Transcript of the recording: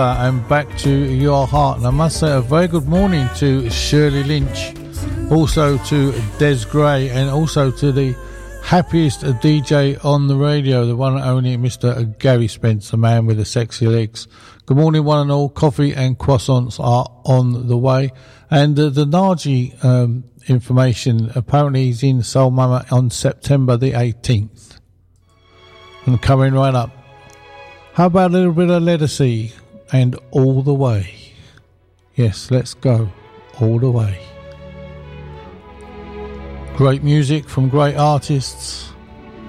And back to your heart. And I must say a very good morning to Shirley Lynch, also to Des Gray, and also to the happiest DJ on the radio, the one and only Mr. Gary Spence, the man with the sexy legs. Good morning, one and all. Coffee and croissants are on the way. And the Naji information, apparently he's in Soul Mama on September the 18th. And coming right up, how about a little bit of Ledisi and All the Way? Yes, let's go all the way. Great music from great artists.